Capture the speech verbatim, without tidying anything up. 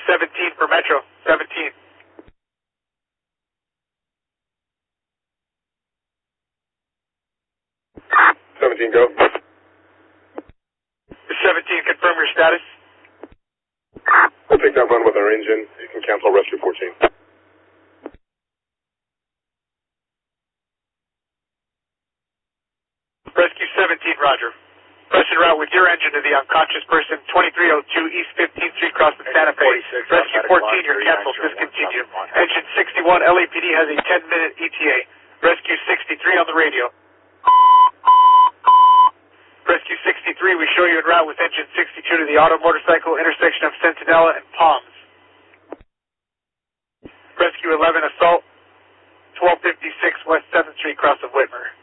seventeen for Metro. seventeen. seventeen, go. seventeen, confirm your status. We'll take that run with our engine. You can cancel rescue fourteen. Rescue seventeen, roger. Press en route with your engine to the unconscious person, twenty-three oh two East fifteenth Street, crossing Santa Fe. Rescue fourteen, you're canceled, discontinued. Engine sixty-one, L A P D has a ten minute E T A. Rescue sixty-three on the radio. Rescue sixty-three, we show you en route with engine sixty-two to the auto motorcycle intersection of Centinela and Palms. Rescue eleven, assault, twelve fifty-six West seventh Street, cross of Whitmer.